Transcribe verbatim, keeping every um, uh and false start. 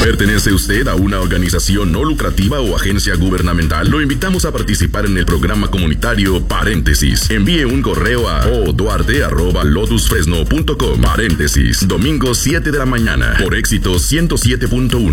¿Pertenece usted a una organización no lucrativa o agencia gubernamental? Lo invitamos a participar en el programa comunitario Paréntesis. Envíe un correo a o duarte arroba lotus fresno punto com. Paréntesis, domingo siete de la mañana, por Éxito ciento siete punto uno.